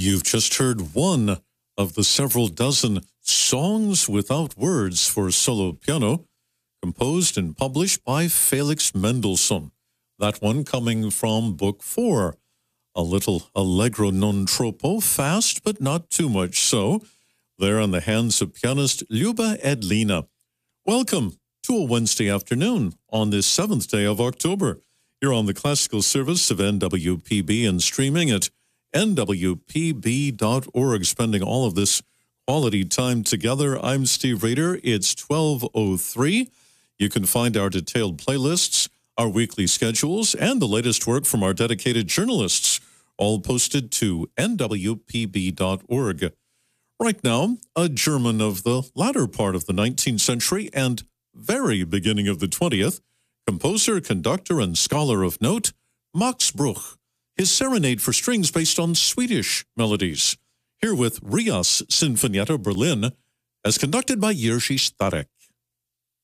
You've just heard one of the several dozen songs without words for solo piano, composed and published by Felix Mendelssohn. That one coming from Book 4, a little allegro non troppo, fast but not too much so, there in the hands of pianist Luba Edlina. Welcome to a Wednesday afternoon on this 7th day of October. You're on the classical service of NWPB and streaming at nwpb.org, spending all of this quality time together. I'm Steve Rader. It's 12:03. You can find our detailed playlists, our weekly schedules, and the latest work from our dedicated journalists, all posted to nwpb.org. Right now, a German of the latter part of the 19th century and very beginning of the 20th, composer, conductor, and scholar of note, Max Bruch. His serenade for strings based on Swedish melodies. Here with Rias Sinfonietta Berlin, as conducted by Jerzy Starek.